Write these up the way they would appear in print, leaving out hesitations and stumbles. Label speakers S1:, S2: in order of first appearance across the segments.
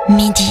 S1: midi.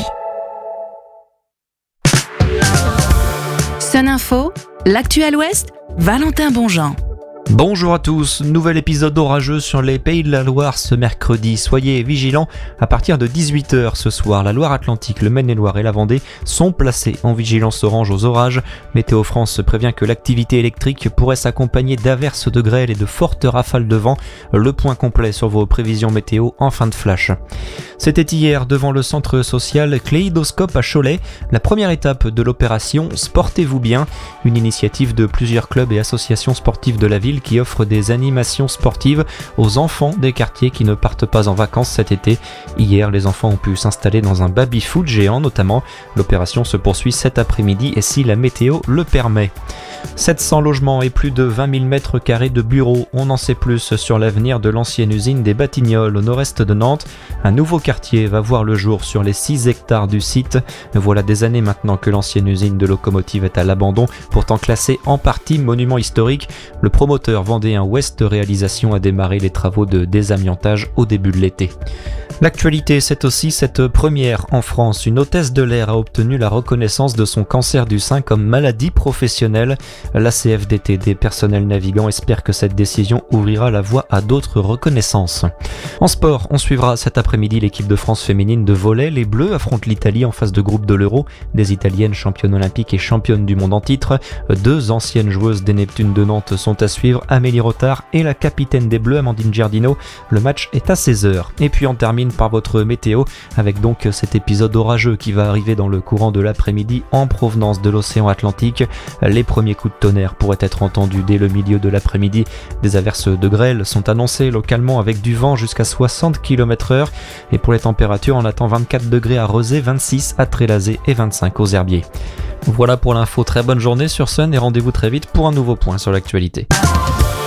S1: Sun Info, l'actu à l'Ouest, Valentin Bonjean.
S2: Bonjour à tous, nouvel épisode orageux sur les Pays de la Loire ce mercredi. Soyez vigilants, à partir de 18h ce soir, la Loire-Atlantique, le Maine-et-Loire et la Vendée sont placés en vigilance orange aux orages. Météo France prévient que l'activité électrique pourrait s'accompagner d'averses de grêle et de fortes rafales de vent. Le point complet sur vos prévisions météo en fin de flash. C'était hier devant le centre social Kléidoscope à Cholet, la première étape de l'opération Sportez-vous bien, une initiative de plusieurs clubs et associations sportives de la ville qui offre des animations sportives aux enfants des quartiers qui ne partent pas en vacances cet été. Hier, les enfants ont pu s'installer dans un baby-foot géant notamment. L'opération se poursuit cet après-midi et si la météo le permet. 700 logements et plus de 20 000 mètres carrés de bureaux. On en sait plus sur l'avenir de l'ancienne usine des Batignolles au nord-est de Nantes. Un nouveau quartier va voir le jour sur les 6 hectares du site. Voilà des années maintenant que l'ancienne usine de locomotives est à l'abandon, pourtant classée en partie monument historique. Le promoteur vendéen Ouest Réalisation a démarré les travaux de désamiantage au début de l'été. L'actualité, c'est aussi cette première en France. Une hôtesse de l'air a obtenu la reconnaissance de son cancer du sein comme maladie professionnelle. La CFDT des personnels navigants espère que cette décision ouvrira la voie à d'autres reconnaissances. En sport, on suivra cet après-midi l'équipe de France féminine de volley. Les Bleus affrontent l'Italie en phase de groupe de l'Euro. Des Italiennes championnes olympiques et championnes du monde en titre. 2 anciennes joueuses des Neptunes de Nantes sont à suivre, Amélie Rotard et la capitaine des Bleus, Amandine Giardino. Le match est à 16h. Et puis on termine par votre météo avec donc cet épisode orageux qui va arriver dans le courant de l'après-midi en provenance de l'océan Atlantique. Les premiers coups de tonnerre pourraient être entendus dès le milieu de l'après-midi. Des averses de grêle sont annoncées localement avec du vent jusqu'à 60 km/h. Et pour les températures, on attend 24 degrés à Rezé, 26 à Trélazé et 25 aux Herbiers. Voilà pour l'info, très bonne journée sur Sun et rendez-vous très vite pour un nouveau point sur l'actualité.